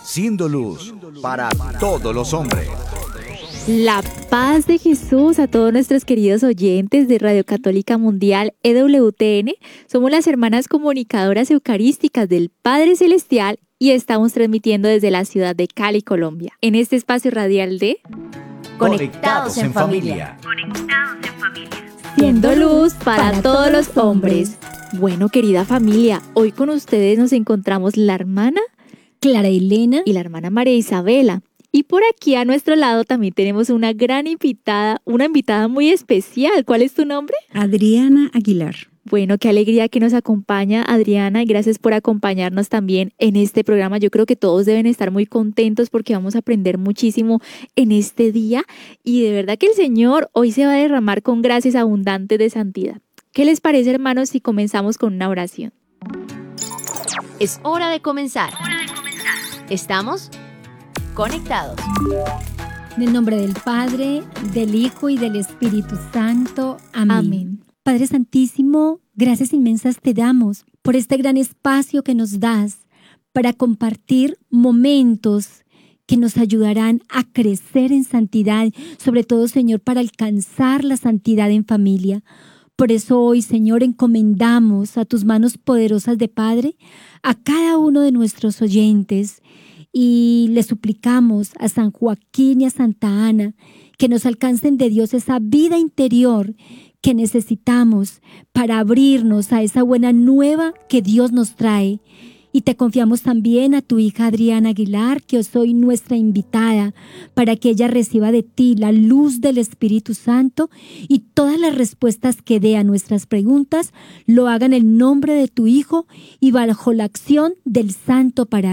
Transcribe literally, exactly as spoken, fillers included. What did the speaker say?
siendo luz para todos los hombres. La paz de Jesús a todos nuestros queridos oyentes de Radio Católica Mundial E W T N. Somos las hermanas comunicadoras eucarísticas del Padre Celestial y estamos transmitiendo desde la ciudad de Cali, Colombia, en este espacio radial de Conectados en familia. Conectados en familia. Siendo luz para, para todos los hombres. Bueno, querida familia, hoy con ustedes nos encontramos la hermana Clara Elena y la hermana María Isabela. Y por aquí a nuestro lado también tenemos una gran invitada, una invitada muy especial. ¿Cuál es tu nombre? Adriana Aguilar. Bueno, qué alegría que nos acompaña Adriana y gracias por acompañarnos también en este programa. Yo creo que todos deben estar muy contentos porque vamos a aprender muchísimo en este día y de verdad que el Señor hoy se va a derramar con gracias abundantes de santidad. ¿Qué les parece, hermanos, si comenzamos con una oración? Es hora de comenzar. Hora de comenzar. Estamos conectados. En el nombre del Padre, del Hijo y del Espíritu Santo. Amén. Amén. Padre Santísimo, gracias inmensas te damos por este gran espacio que nos das para compartir momentos que nos ayudarán a crecer en santidad, sobre todo, Señor, para alcanzar la santidad en familia. Por eso hoy, Señor, encomendamos a tus manos poderosas de Padre a cada uno de nuestros oyentes y le suplicamos a San Joaquín y a Santa Ana que nos alcancen de Dios esa vida interior que necesitamos para abrirnos a esa buena nueva que Dios nos trae. Y te confiamos también a tu hija Adriana Aguilar, que hoy soy nuestra invitada, para que ella reciba de ti la luz del Espíritu Santo y todas las respuestas que dé a nuestras preguntas lo haga en el nombre de tu Hijo y bajo la acción del Santo Paracleto.